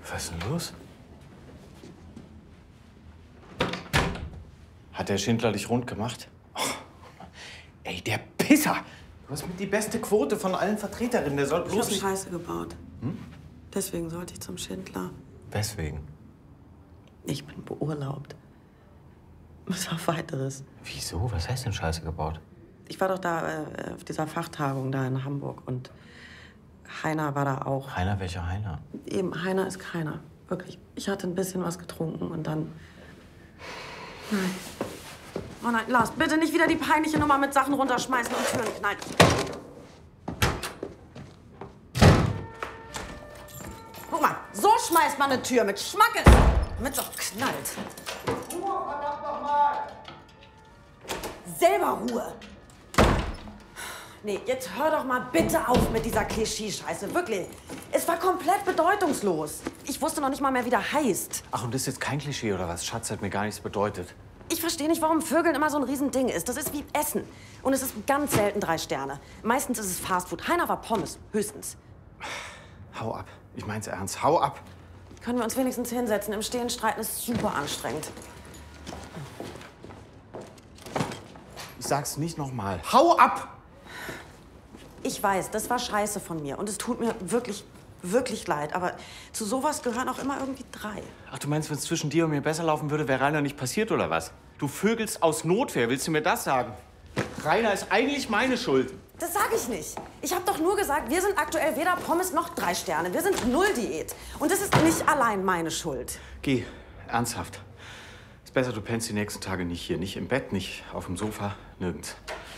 Was ist denn los? Hat der Schindler dich rund gemacht? Oh, ey, der Pisser! Du hast mit die beste Quote von allen Vertreterinnen. Der soll bloß Ich hab nicht... Scheiße gebaut. Deswegen sollte ich zum Schindler. Weswegen? Ich bin beurlaubt. Was auf Weiteres. Wieso? Was heißt denn Scheiße gebaut? Ich war doch da auf dieser Fachtagung da in Hamburg und Heiner war da auch. Heiner? Welcher Heiner? Eben, Heiner ist keiner. Wirklich. Ich hatte ein bisschen was getrunken und dann... Nein. Oh nein, Lars, bitte nicht wieder die peinliche Nummer mit Sachen runterschmeißen und Türen knallen. Guck mal, so schmeißt man eine Tür mit Schmackes, damit es auch knallt. Ruhe, verdammt noch mal! Selber Ruhe. Nee, jetzt hör doch mal bitte auf mit dieser Klischee-Scheiße, wirklich. Es war komplett bedeutungslos. Ich wusste noch nicht mal mehr, wie der heißt. Ach, und das ist jetzt kein Klischee oder was? Schatz hat mir gar nichts bedeutet. Ich verstehe nicht, warum Vögeln immer so ein Riesending ist. Das ist wie Essen. Und es ist ganz selten 3 Sterne. Meistens ist es Fastfood. Heiner war Pommes, höchstens. Hau ab. Ich mein's ernst. Hau ab. Können wir uns wenigstens hinsetzen? Im Stehen streiten ist super anstrengend. Ich sag's nicht nochmal. Hau ab! Ich weiß, das war scheiße von mir. Und es tut mir wirklich, wirklich leid. Aber zu sowas gehören auch immer irgendwie 3. Ach, du meinst, wenn es zwischen dir und mir besser laufen würde, wäre Rainer nicht passiert, oder was? Du vögelst aus Notwehr. Willst du mir das sagen? Rainer ist eigentlich meine Schuld. Das sage ich nicht. Ich habe doch nur gesagt, wir sind aktuell weder Pommes noch 3 Sterne. Wir sind Null-Diät. Und das ist nicht allein meine Schuld. Geh. Ernsthaft. Ist besser, du pennst die nächsten Tage nicht hier. Nicht im Bett, nicht auf dem Sofa, nirgends.